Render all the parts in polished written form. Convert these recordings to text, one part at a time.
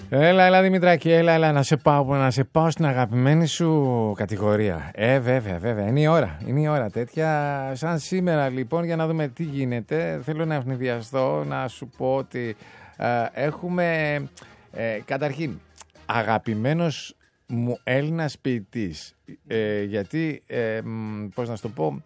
Έλα Δημητράκη, έλα να σε πάω στην αγαπημένη σου κατηγορία. Βέβαια, είναι η ώρα τέτοια σαν σήμερα λοιπόν, για να δούμε τι γίνεται. Θέλω να ευνηδιαστώ, να σου πω ότι έχουμε καταρχήν αγαπημένος μου Έλληνας ποιητής, γιατί πώς να σου το πω,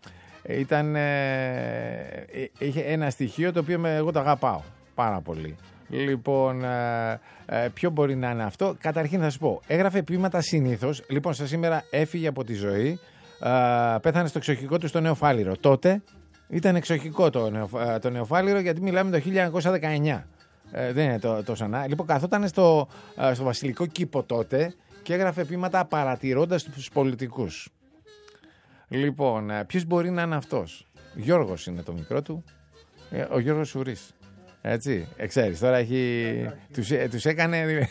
είχε ένα στοιχείο το οποίο εγώ το αγαπάω πάρα πολύ. Λοιπόν, ποιο μπορεί να είναι αυτό? Καταρχήν θα σου πω, έγραφε ποίηματα συνήθως. Λοιπόν, σήμερα έφυγε από τη ζωή, πέθανε στο εξοχικό του στο Νεοφάλιρο. Τότε ήταν εξοχικό το Νεοφάλιρο, γιατί μιλάμε το 1919. Δεν είναι τόσο να. Λοιπόν, καθόταν στο Βασιλικό Κήπο τότε και έγραφε ποίηματα παρατηρώντας τους πολιτικούς. Λοιπόν, ποιος μπορεί να είναι αυτός? Γιώργος είναι το μικρό του, ο Γιώργος Σουρής. Έτσι, ξέρεις, τώρα τους έκανε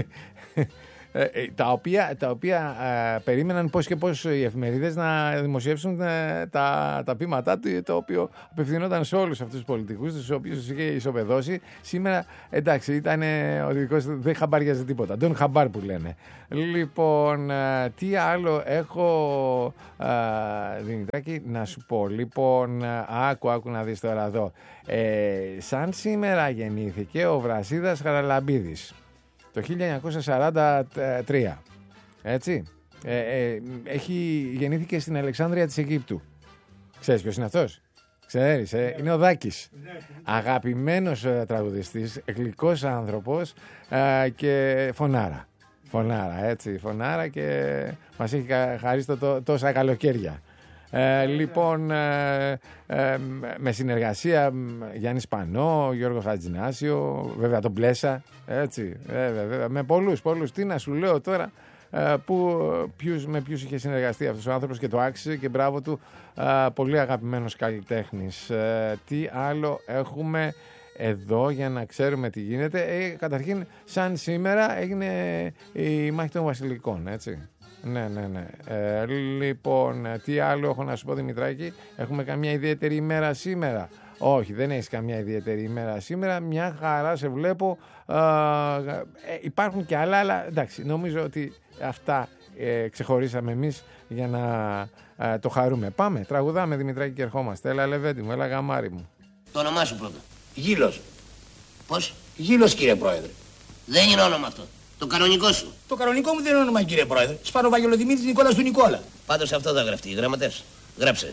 τα οποία περίμεναν πώς και πώς οι εφημερίδες να δημοσιεύσουν τα ποίηματά του, το οποίο απευθυνόταν σε όλους αυτούς τους πολιτικούς, τους οποίους είχε ισοπεδώσει. Σήμερα, εντάξει, ήταν ο δικός, δεν χαμπάριαζε τίποτα, τον χαμπάρ που λένε. Λοιπόν, τι άλλο έχω, Δημητράκη, να σου πω? Λοιπόν, άκου να δεις τώρα εδώ. Σαν σήμερα γεννήθηκε ο Βρασίδας Χαραλαμπίδης το 1943, έτσι. Γεννήθηκε στην Αλεξάνδρεια της Αιγύπτου. Ξέρεις ποιος είναι αυτός? Ξέρεις, είναι ο Δάκης. Αγαπημένος τραγουδιστής, γλυκός άνθρωπος και φωνάρα. Φωνάρα και μας έχει χαρίσει τόσα καλοκαίρια. Λοιπόν, με συνεργασία Γιάννη Σπανό, Γιώργο Χατζηνάσιο, βέβαια τον Πλέσα, έτσι, βέβαια, με πολλούς. Τι να σου λέω τώρα, με ποιους είχε συνεργαστεί αυτός ο άνθρωπος και το άξιζε και μπράβο του, πολύ αγαπημένος καλλιτέχνης. Τι άλλο έχουμε εδώ για να ξέρουμε τι γίνεται? Καταρχήν, σαν σήμερα έγινε η μάχη των Βασιλικών, έτσι. Ναι. Λοιπόν, τι άλλο έχω να σου πω, Δημητράκη? Έχουμε καμιά ιδιαίτερη ημέρα σήμερα? Όχι, δεν έχεις καμιά ιδιαίτερη ημέρα σήμερα. Μια χαρά σε βλέπω. Υπάρχουν και άλλα, αλλά εντάξει, νομίζω ότι αυτά ξεχωρίσαμε εμείς για να το χαρούμε. Πάμε, τραγουδάμε, Δημητράκη, και ερχόμαστε. Έλα Λεβέντη μου, έλα γαμάρι μου. Το όνομά σου πρώτα. Γήλος. Πώς? Γήλος, κύριε Πρόεδρε. Δεν είναι όνομα αυτό. Το κανονικό σου. Το κανονικό μου δεν είναι όνομα, κύριε Πρόεδρε. Σπάνο Δημήτρης Νικόλας του Νικόλα. Πάντως αυτό θα γραφτεί. Γραμματές, γράψε.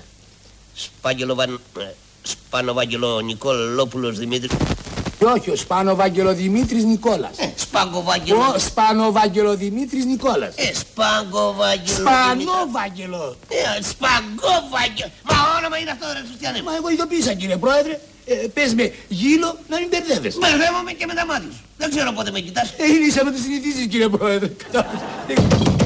Σπάνο Βάγγελο Νικόλοπουλος Δημήτρης. Όχι, ο Σπάνο Δημήτρης Νικόλας. Σπάγκο Βάγγελο. Ο Σπάνο Δημήτρης Νικόλας. Σπάγκο Βάγγελο. Σπανόβάγγελο. Σπάγκο Βάγγελο. Μα όνομα είναι αυτό, ρε Χριστιανέ. Μα εγώ ειδοποίησα, κύριε Πρόεδρε. Πες με Γήλο, να μην μπερδεύεσαι. Μπερδεύομαι και με τα μάτια σου. Δεν ξέρω πότε με κοιτάς. Είσαι να το συνηθίσεις, κύριε Πρόεδρε.